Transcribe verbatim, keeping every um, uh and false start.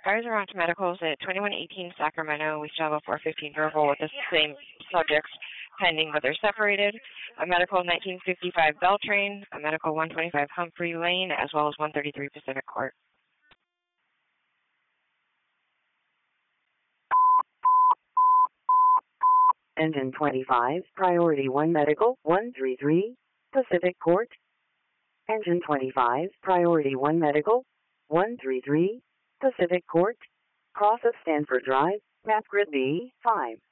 Fires around to medicals at twenty-one eighteen Sacramento. We still have a four fifteen verbal with the same subjects pending, but they're separated. A medical nineteen fifty-five Beltrain, a medical one twenty-five Humphrey Lane, as well as one thirty-three Pacific Court. Engine twenty-five, Priority one Medical, one thirty-three Pacific Court. Engine twenty-five, Priority one Medical, one thirty-three Pacific Court. Cross of Stanford Drive, map grid B, five.